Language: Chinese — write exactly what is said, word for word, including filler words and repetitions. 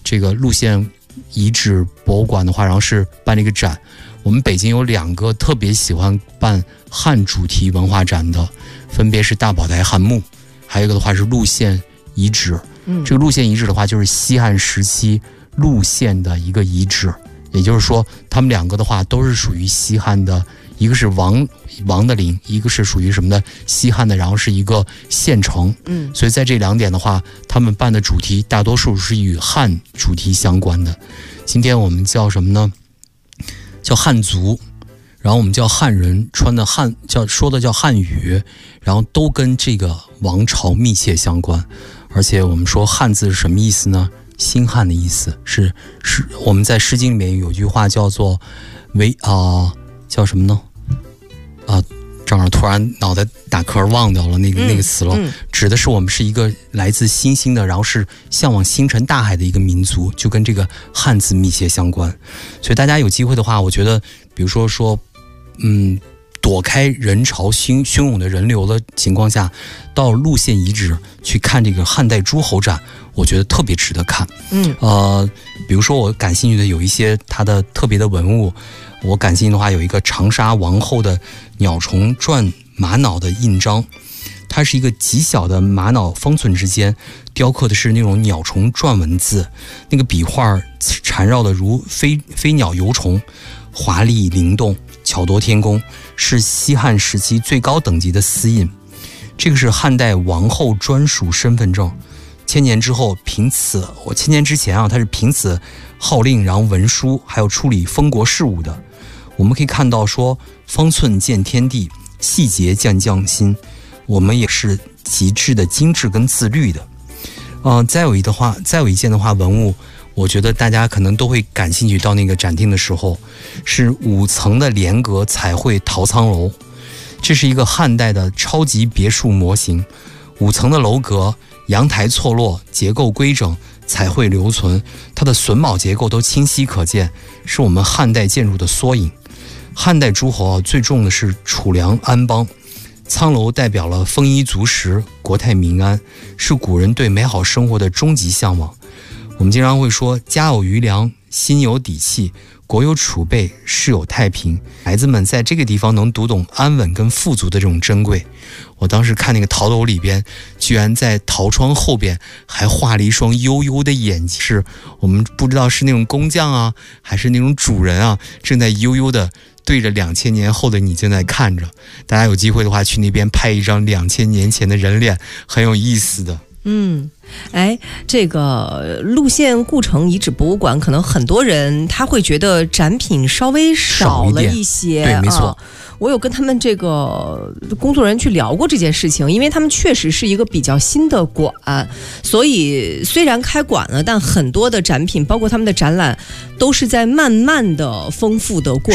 这个陆县遗址博物馆的话，然后是办了一个展。我们北京有两个特别喜欢办汉主题文化展的，分别是大宝台汉墓，还有一个的话是陆县遗址。嗯，这个陆县遗址的话，就是西汉时期陆县的一个遗址，也就是说，他们两个的话都是属于西汉的，一个是王王的陵，一个是属于什么的西汉的，然后是一个县城。嗯，所以在这两点的话，他们办的主题大多数是与汉主题相关的。今天我们叫什么呢？叫汉族，然后我们叫汉人，穿的汉叫说的叫汉语，然后都跟这个王朝密切相关。而且我们说汉字是什么意思呢？兴汉的意思，是是我们在《诗经》里面有句话叫做为啊、呃、叫什么呢？啊、呃，正好突然脑袋打嗝忘掉了那个、嗯、那个词了、嗯，指的是我们是一个来自星星的，然后是向往星辰大海的一个民族，就跟这个汉字密切相关。所以大家有机会的话，我觉得，比如说说，嗯。躲开人潮汹汹涌的人流的情况下，到陆县遗址去看这个汉代诸侯展，我觉得特别值得看。嗯，呃，比如说我感兴趣的有一些它的特别的文物，我感兴趣的话有一个长沙王后的鸟虫转玛瑙的印章，它是一个极小的玛瑙方寸之间雕刻的是那种鸟虫转文字，那个笔画缠绕的如飞飞鸟游虫，华丽灵动，巧夺天工，是西汉时期最高等级的丝印。这个是汉代王后专属身份证，千年之后凭此，我千年之前啊，它是凭此号令，然后文书，还有处理封国事务的。我们可以看到说，方寸见天地，细节见匠心，我们也是极致的精致跟自律的。呃，再有一的话，再有一件的话，文物。我觉得大家可能都会感兴趣，到那个展厅的时候，是五层的连阁彩绘陶仓楼，这是一个汉代的超级别墅模型，五层的楼阁，阳台错落，结构规整，彩绘留存，它的榫卯结构都清晰可见，是我们汉代建筑的缩影。汉代诸侯啊，最重的是储粮安邦，仓楼代表了丰衣足食，国泰民安，是古人对美好生活的终极向往。我们经常会说，家有余粮，心有底气，国有储备，世有太平。孩子们在这个地方能读懂安稳跟富足的这种珍贵。我当时看那个陶楼里边，居然在陶窗后边还画了一双悠悠的眼睛，是我们不知道是那种工匠啊，还是那种主人啊，正在悠悠的对着两千年后的你正在看着。大家有机会的话，去那边拍一张两千年前的人脸，很有意思的。 嗯，哎，这个陆县故城遗址博物馆，可能很多人他会觉得展品稍微少了一些， 对，没错。啊， 我有跟他们这个工作人员去聊过这件事情，因为他们确实是一个比较新的馆，所以虽然开馆了，但很多的展品，包括他们的展览，都是在慢慢的丰富的过